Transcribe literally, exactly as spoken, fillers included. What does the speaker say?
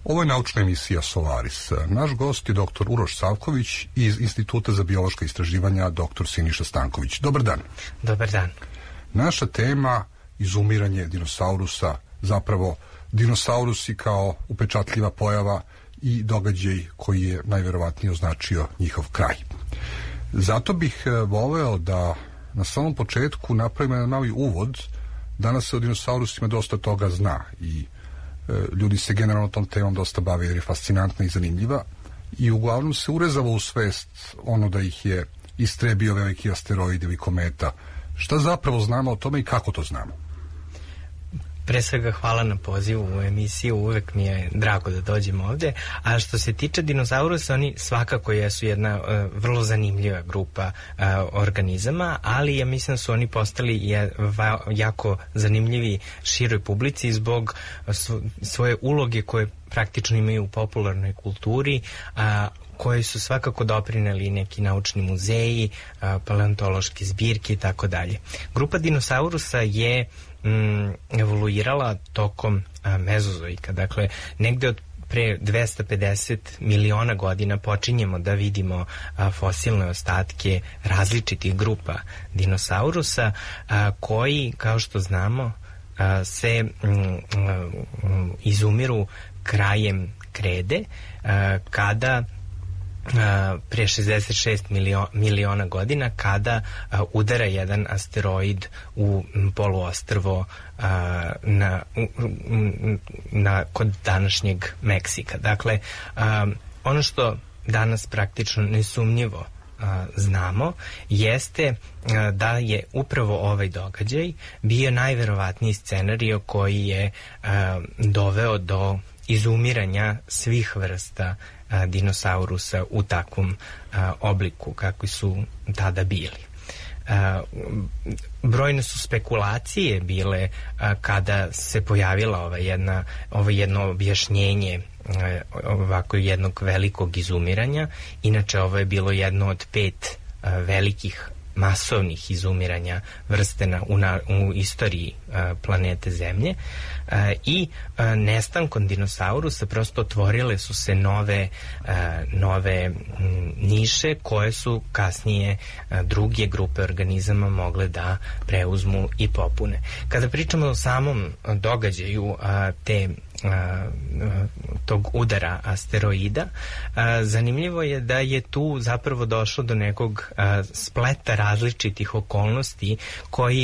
Ovo je naučna emisija Solaris. Naš gost je doktor Uroš Savković iz Instituta za biološka istraživanja doktor Siniša Stanković. Dobar dan. Dobar dan. Naša tema izumiranje dinosaurusa, zapravo dinosaurusi kao upečatljiva pojava i događaj koji je najverovatnije označio njihov kraj. Zato bih voleo da na samom početku napravimo jedan mali uvod. Danas se o dinosaurusima dosta toga zna i ljudi se generalno tom temom dosta bave jer je fascinantna i zanimljiva i uglavnom se urezava u svest ono da ih je istrebio veliki asteroid ili kometa. Šta zapravo znamo o tome i kako to znamo? Pre svega hvala na pozivu u emisiju, uvek mi je drago da dođem ovde. A što se tiče dinosaurusa, oni svakako jesu jedna uh, vrlo zanimljiva grupa uh, organizama, ali ja mislim da su oni postali je, va, jako zanimljivi široj publici zbog svo, svoje uloge koje praktično imaju u popularnoj kulturi, a koji su svakako doprineli neki naučni muzeji, a, paleontološke zbirke i tako dalje. Grupa dinosaurusa je mm, evoluirala tokom a, mezozoika, dakle negde od pre dvesta pedeset miliona godina počinjemo da vidimo a, fosilne ostatke različitih grupa dinosaurusa a, koji, kao što znamo, a, se mm, mm, izumiru krajem krede, a, kada a, pre šezdeset šest milio, miliona godina kada a, udara jedan asteroid u poluostrvo a, na, na, kod današnjeg Meksika. Dakle, a, ono što danas praktično nesumnjivo a, znamo jeste a, da je upravo ovaj događaj bio najverovatniji scenario koji je a, doveo do izumiranja svih vrsta a, dinosaurusa u takvom a, obliku kakvi su tada bili. A, brojne su spekulacije bile a, kada se pojavila ova jedna, ovo jedno objašnjenje a, ovako jednog velikog izumiranja. Inače, ovo je bilo jedno od pet a, velikih masovnih izumiranja vrste na, u, na, u istoriji a, planete Zemlje a, i a, nestankom dinosaurusa prosto otvorile su se nove, a, nove m, niše koje su kasnije a, druge grupe organizama mogle da preuzmu i popune. Kada pričamo o samom događaju a, te A, tog udara asteroida, a, zanimljivo je da je tu zapravo došlo do nekog a, spleta različitih okolnosti koji